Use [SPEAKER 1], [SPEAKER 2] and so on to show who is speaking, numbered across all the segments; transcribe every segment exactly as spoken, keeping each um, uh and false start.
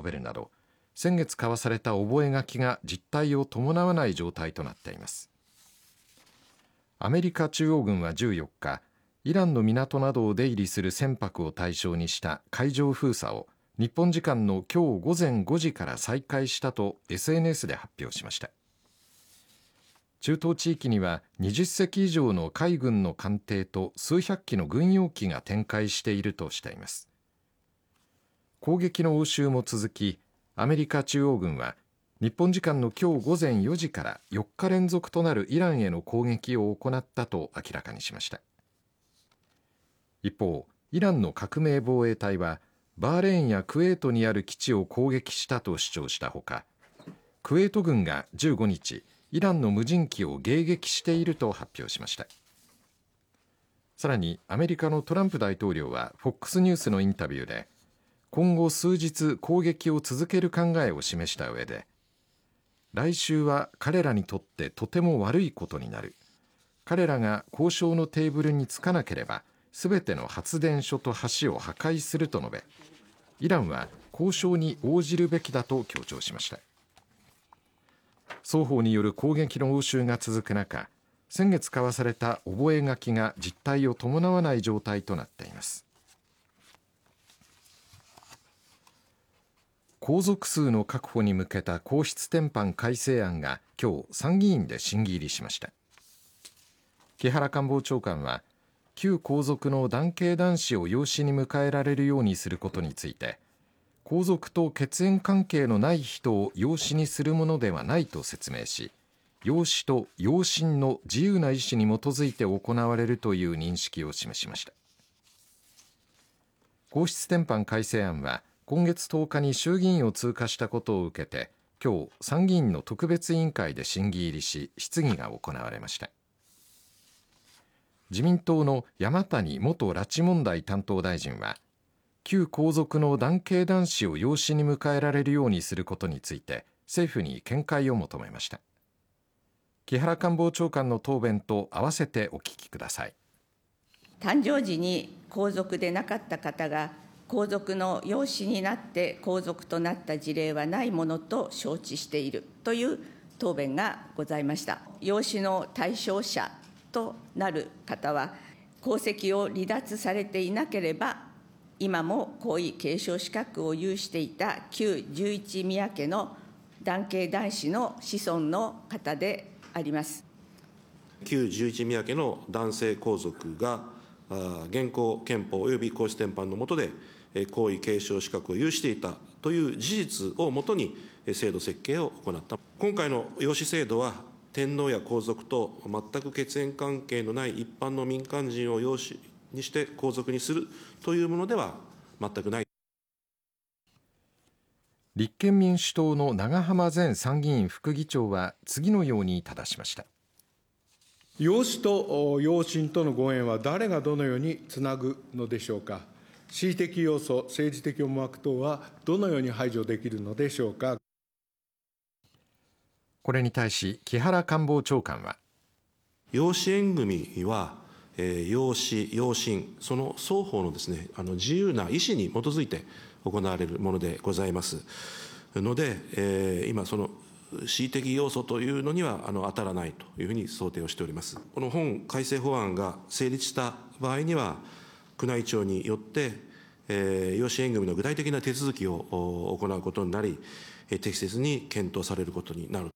[SPEAKER 1] 述べるなど、先月交わされた覚書が実態を伴わない状態となっています。アメリカ中央軍はじゅうよっか、イランの港などを出入りする船舶を対象にした海上封鎖を日本時間の今日午前ごじから再開したと エスエヌエス で発表しました。中東地域にはにじゅっせき以上の海軍の艦艇と数百機の軍用機が展開しているとしています。攻撃の応酬も続き、アメリカ中央軍は日本時間の今日午前よじからよっか連続となるイランへの攻撃を行ったと明らかにしました。一方、イランの革命防衛隊はバーレーンやクウェートにある基地を攻撃したと主張したほか、クウェート軍がじゅうごにち、イランの無人機を迎撃していると発表しました。さらにアメリカのトランプ大統領は フォックス ニュースのインタビューで、今後数日攻撃を続ける考えを示した上で、来週は彼らにとってとても悪いことになる。彼らが交渉のテーブルにつかなければ、すべての発電所と橋を破壊すると述べ、イランは交渉に応じるべきだと強調しました。双方による攻撃の応酬が続く中、先月交わされた覚書が実態を伴わない状態となっています。皇族数の確保に向けた皇室典範改正案が今日参議院で審議入りしました。木原官房長官は、旧皇族の男系男子を養子に迎えられるようにすることについて、皇族と血縁関係のない人を養子にするものではないと説明し、養子と養親の自由な意思に基づいて行われるという認識を示しました。皇室典範改正案は今月とおかに衆議院を通過したことを受けて、今日参議院の特別委員会で審議入りし、質疑が行われました。自民党の山谷元拉致問題担当大臣は、旧皇族の男系男子を養子に迎えられるようにすることについて政府に見解を求めました。木原官房長官の答弁と合わせてお聞きください。
[SPEAKER 2] 誕生時に皇族でなかった方が皇族の養子になって皇族となった事例はないものと承知しているという答弁がございました。養子の対象者となる方は皇籍を離脱されていなければ、今も皇位継承資格を有していた旧十一宮家の男系男子の子孫の方であります。
[SPEAKER 3] 旧十一宮家の男性皇族が現行憲法及び皇室典範の下で皇位継承資格を有していたという事実をもとに制度設計を行った。今回の養子制度は天皇や皇族と全く血縁関係のない一般の民間人を養子にして皇族にするというものでは全くない。
[SPEAKER 1] 立憲民主党の長浜前参議院副議長は次のように正しました。
[SPEAKER 4] 養子と養親とのご縁は誰がどのようにつなぐのでしょうか。恣意的要素、政治的思惑等はどのように排除できるのでしょうか。
[SPEAKER 1] これに対し木原官房長官は、
[SPEAKER 3] 養子縁組は養子、養親、その双方のですね、あの自由な意思に基づいて行われるものでございますので、えー、今その恣意的要素というのにはあの当たらないというふうに想定をしております。この本改正法案が成立した場合には、宮内庁によって、えー、養子縁組の具体的な手続きを行うことになり、適切に検討されることになる。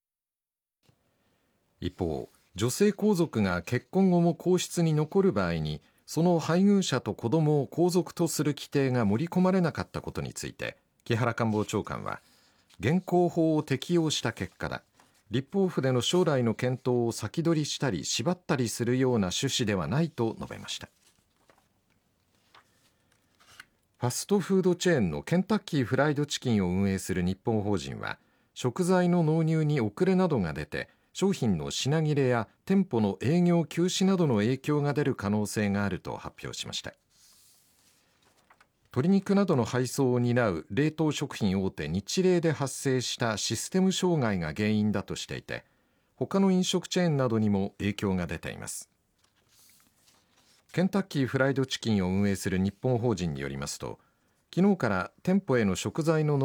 [SPEAKER 1] 一方、女性皇族が結婚後も皇室に残る場合に、その配偶者と子供を皇族とする規定が盛り込まれなかったことについて、木原官房長官は、現行法を適用した結果だ。立法府での将来の検討を先取りしたり縛ったりするような趣旨ではないと述べました。ファストフードチェーンのケンタッキーフライドチキンを運営する日本法人は、食材の納入に遅れなどが出て、商品の品切れや店舗の営業休止などの影響が出る可能性があると発表しました。鶏肉などの配送を担う冷凍食品大手ニチレイで発生したシステム障害が原因だとしていて、他の飲食チェーンなどにも影響が出ています。ケンタッキーフライドチキンを運営する日本法人によりますと、昨日から店舗への食材の